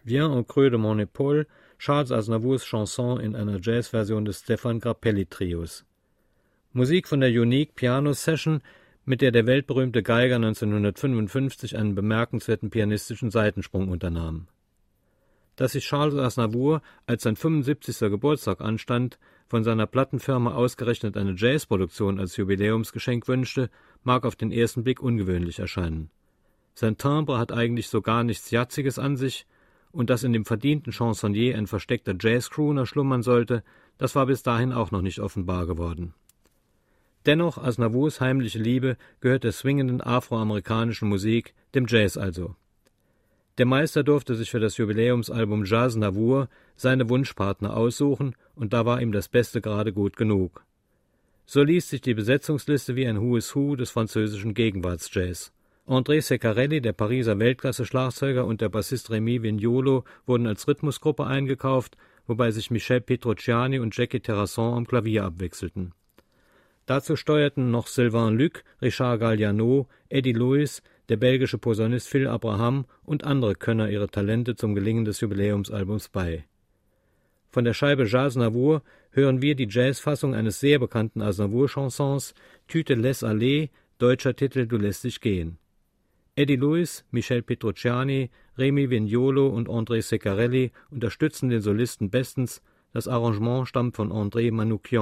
Viens au creux de mon épaule, Charles Aznavours Chanson in einer Jazzversion des Stefan Grappelli-Trios. Musik von der Unique Piano Session, mit der der weltberühmte Geiger 1955 einen bemerkenswerten pianistischen Seitensprung unternahm. Dass sich Charles Aznavour, als sein 75. Geburtstag anstand, von seiner Plattenfirma ausgerechnet eine Jazzproduktion als Jubiläumsgeschenk wünschte, mag auf den ersten Blick ungewöhnlich erscheinen. Sein Timbre hat eigentlich so gar nichts Jazziges an sich, und dass in dem verdienten Chansonnier ein versteckter Jazzcrooner schlummern sollte, das war bis dahin auch noch nicht offenbar geworden. Dennoch, Aznavours heimliche Liebe gehört der swingenden afroamerikanischen Musik, dem Jazz also. Der Meister durfte sich für das Jubiläumsalbum Jazznavour seine Wunschpartner aussuchen, und da war ihm das Beste gerade gut genug. So liest sich die Besetzungsliste wie ein Who is Who des französischen Gegenwartsjazz. André Ceccarelli, der Pariser Weltklasse-Schlagzeuger, und der Bassist Rémi Vignolo wurden als Rhythmusgruppe eingekauft, wobei sich Michel Petrucciani und Jackie Terrasson am Klavier abwechselten. Dazu steuerten noch Sylvain Luc, Richard Galliano, Eddie Lewis, der belgische Posaunist Phil Abraham und andere Könner ihre Talente zum Gelingen des Jubiläumsalbums bei. Von der Scheibe Jazznavour hören wir die Jazzfassung eines sehr bekannten Aznavour-Chansons, Tu te laisses aller, deutscher Titel Du lässt dich gehen. Eddie Lewis, Michel Petrucciani, Rémi Vignolo und André Ceccarelli unterstützen den Solisten bestens, das Arrangement stammt von André Manoukian.